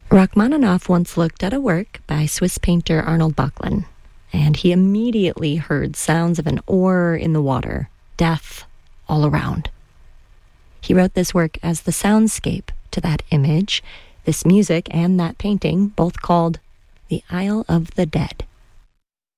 Rachmaninoff once looked at a work by Swiss painter Arnold Böcklin, and he immediately heard sounds of an oar in the water, death all around. He wrote this work as the soundscape to that image, this music and that painting, both called The Isle of the Dead.